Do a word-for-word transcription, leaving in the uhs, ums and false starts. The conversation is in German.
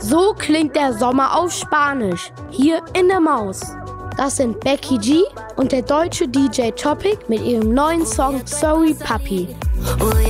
So klingt der Sommer auf Spanisch, hier in der Maus. Das sind Becky G und der deutsche D J Topic mit ihrem neuen Song Sorry Papi.